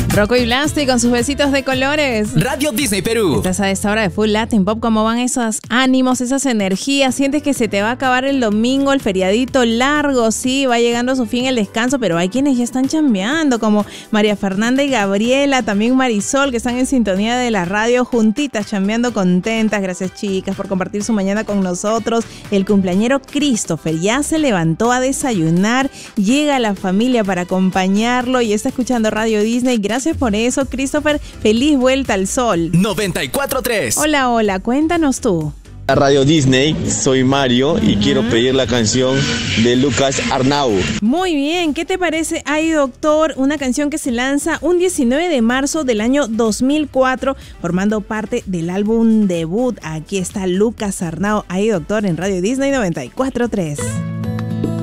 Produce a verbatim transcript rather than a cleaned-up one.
Rocco y Blasti con sus besitos de colores. Radio Disney Perú. Estás a esta hora de Full Latin Pop. ¿Cómo van esos ánimos, esas energías? Sientes que se te va a acabar el domingo, el feriadito largo. Sí, va llegando a su fin el descanso, pero hay quienes ya están chambeando, como María Fernanda y Gabriela, también Marisol, que están en sintonía de la radio juntitas, chambeando contentas. Gracias, chicas, por compartir su mañana con nosotros. El cumpleañero Christopher ya se levantó a desayunar, llega la familia para acompañarlo y está escuchando Radio Disney. Gracias por eso, Christopher. Feliz vuelta al sol. noventa y cuatro punto tres. Hola, hola. Cuéntanos tú. Radio Disney, soy Mario y uh-huh. quiero pedir la canción de Lucas Arnau. Muy bien, ¿qué te parece Ay Doctor? Una canción que se lanza un diecinueve de marzo del año dos mil cuatro, formando parte del álbum debut. Aquí está Lucas Arnau, Ay Doctor, en Radio Disney noventa y cuatro punto tres.